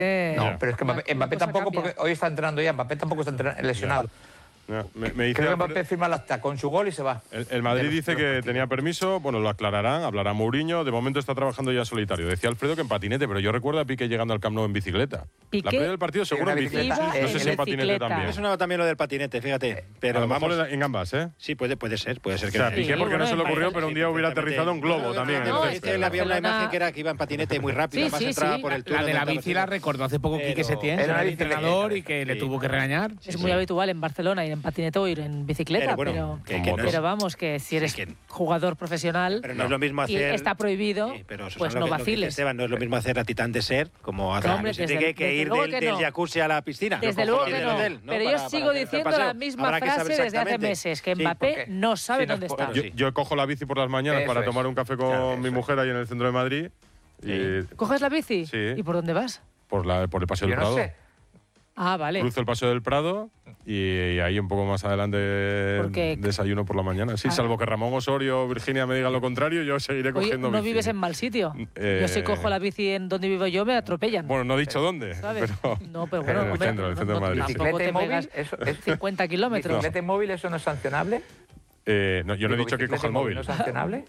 No, pero es que Mbappé tampoco, porque hoy está entrenando ya, Mbappé tampoco está lesionado. No, me dice Creo que Mbappé firma el acta con su gol y se va. El Madrid dice que tenía permiso, bueno, lo aclararán, hablará Mourinho, de momento está trabajando ya solitario. Decía Alfredo que en patinete, pero yo recuerdo a Piqué llegando al Camp Nou en bicicleta. ¿Piqué? La previa del partido seguro en bicicleta. No sé si en patinete también. Me sonaba también lo del patinete, fíjate. Pero a lo mejor en ambas, ¿eh? Sí, puede ser. Puede ser que o sea, Piqué porque no se le ocurrió, pero un día hubiera aterrizado un globo también. Había una imagen que era que iba en patinete muy rápido, además entraba por el túnel. La de la bici la recordó hace poco Quique Setién, era el entrenador y que le tuvo que regañar. Es muy habitual en Barcelona ir en patinete o ir en bicicleta, pero vamos, que si eres jugador profesional pero no es lo mismo hacer, y está prohibido, pues no vaciles. Esteban, no es lo mismo hacer a Titán de Ser como hacer que ir del jacuzzi a la piscina. Desde luego que no. Pero yo sigo diciendo la misma frase desde hace meses, que Mbappé no sabe dónde está. Yo cojo la bici por las mañanas para tomar un café con mi mujer ahí en el centro de Madrid. ¿Coges la bici? Sí. ¿Y por dónde vas? Por el Paseo del Prado. Ah, vale. Cruzo el Paseo del Prado y ahí un poco más adelante desayuno por la mañana. Sí, salvo que Ramón Osorio o Virginia me digan lo contrario, yo seguiré cogiendo bici. ¿No vives en mal sitio? Yo si cojo la bici en donde vivo yo me atropellan. Bueno, no he dicho dónde. ¿Sabes? Pero pero bueno, en el centro de Madrid. Tampoco te pegas 50 kilómetros. ¿Bicicleta móvil eso no es sancionable? No, yo no he dicho que coja el móvil. ¿No es sancionable?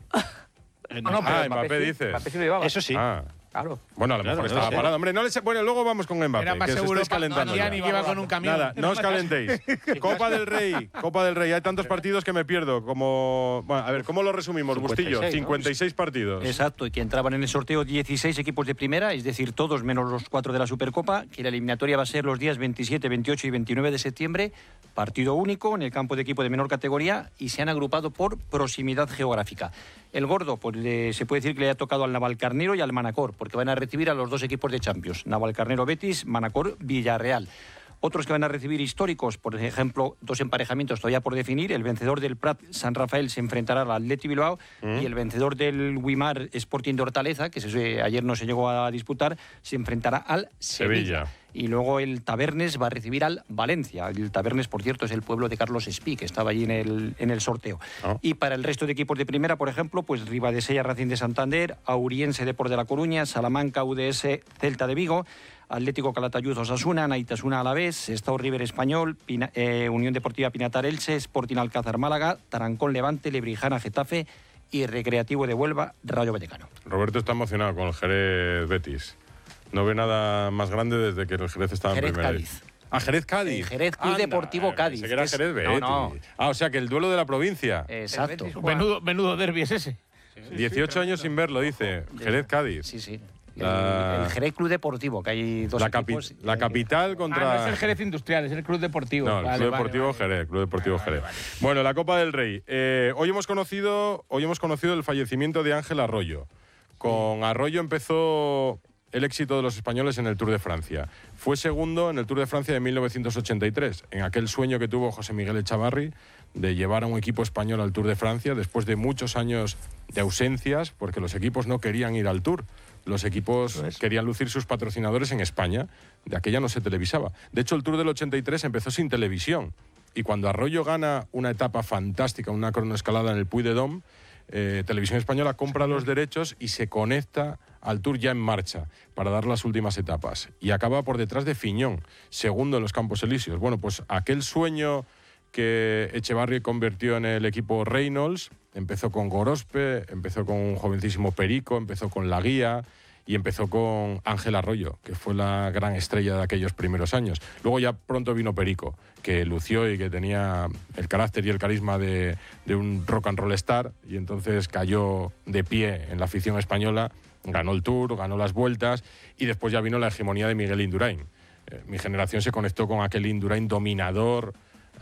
Mbappé dice. Mbappé sí lo llevaba. Eso sí. Claro. Bueno, a lo mejor estaba parado. Hombre, bueno, luego vamos con Mbappé. Era más que seguro se calentando. que iba con un camión. Nada, no os calentéis. Copa del Rey. Hay tantos partidos que me pierdo. Bueno, a ver, ¿cómo lo resumimos, Bustillo? 56 partidos. Exacto, y que entraban en el sorteo 16 equipos de primera, es decir, todos menos los 4 de la Supercopa, que la eliminatoria va a ser los días 27, 28 y 29 de septiembre. Partido único en el campo de equipo de menor categoría y se han agrupado por proximidad geográfica. El gordo, pues se puede decir que le ha tocado al Navalcarnero y al Manacor, porque van a recibir a los dos equipos de Champions, Navalcarnero Betis, Manacor Villarreal. Otros que van a recibir históricos, por ejemplo, 2 emparejamientos todavía por definir. El vencedor del Prat San Rafael se enfrentará al Athletic Bilbao y el vencedor del Wimar Sporting de Hortaleza, que ayer no se llegó a disputar, se enfrentará al Sevilla. Y luego el Tabernes va a recibir al Valencia. El Tabernes, por cierto, es el pueblo de Carlos Espí, que estaba allí en el sorteo. Y para el resto de equipos de primera, por ejemplo, pues Ribadesella Racing de Santander, Auriense Depor de La Coruña, Salamanca UDS Celta de Vigo, Atlético Calatayud Osasuna, Naitasuna Alavés, Estado River Español, Unión Deportiva Pinatar Elche, Sporting Alcázar Málaga, Tarancón Levante, Lebrijana Getafe y Recreativo de Huelva Rayo Vallecano. Roberto está emocionado con el Jerez Betis. No ve nada más grande desde que el Jerez estaba en primera. Cádiz. Jerez Cádiz. Jerez Club Deportivo Cádiz. Que era Jerez Betis. No. O sea que el duelo de la provincia. Exacto. Menudo derbi es ese. 18 años sin verlo, dice. Jerez Cádiz. Sí. El Jerez Club Deportivo, que hay dos equipos. La capital contra... no es el Jerez Industrial, es el Club Deportivo. No, el Club Deportivo Jerez. Club Deportivo Jerez. Bueno, la Copa del Rey. Hoy hemos conocido el fallecimiento de Ángel Arroyo. Con Arroyo empezó el éxito de los españoles en el Tour de Francia. Fue segundo en el Tour de Francia de 1983, en aquel sueño que tuvo José Miguel Echavarri de llevar a un equipo español al Tour de Francia después de muchos años de ausencias, porque los equipos no querían ir al Tour. Los equipos querían lucir sus patrocinadores en España. De aquella no se televisaba. De hecho, el Tour del 83 empezó sin televisión. Y cuando Arroyo gana una etapa fantástica, una cronoescalada en el Puy de Dôme, Televisión Española compra los derechos y se conecta al Tour ya en marcha para dar las últimas etapas. Y acaba por detrás de Fiñón, segundo en los Campos Elíseos. Bueno, pues aquel sueño que Echevarri convirtió en el equipo Reynolds, empezó con Gorospe, empezó con un jovencísimo Perico, empezó con La Guía y empezó con Ángel Arroyo, que fue la gran estrella de aquellos primeros años. Luego ya pronto vino Perico, que lució y que tenía el carácter y el carisma de un rock and roll star, y entonces cayó de pie en la afición española, ganó el Tour, ganó las vueltas, y después ya vino la hegemonía de Miguel Indurain. Mi generación se conectó con aquel Indurain dominador,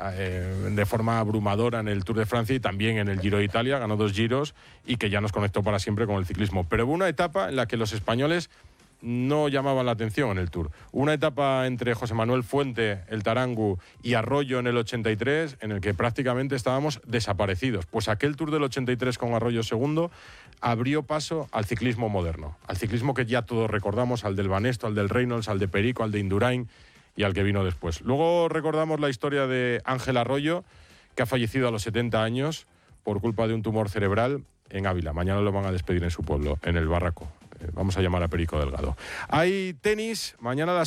de forma abrumadora en el Tour de Francia y también en el Giro de Italia, ganó 2 giros y que ya nos conectó para siempre con el ciclismo. Pero hubo una etapa en la que los españoles no llamaban la atención en el Tour. Una etapa entre José Manuel Fuente, el Tarangu, y Arroyo en el 83, en el que prácticamente estábamos desaparecidos. Pues aquel Tour del 83 con Arroyo segundo abrió paso al ciclismo moderno, al ciclismo que ya todos recordamos, al del Banesto, al del Reynolds, al de Perico, al de Indurain y al que vino después. Luego recordamos la historia de Ángel Arroyo, que ha fallecido a los 70 años por culpa de un tumor cerebral en Ávila. Mañana lo van a despedir en su pueblo, en el Barraco. Vamos a llamar a Perico Delgado. Hay tenis, mañana a las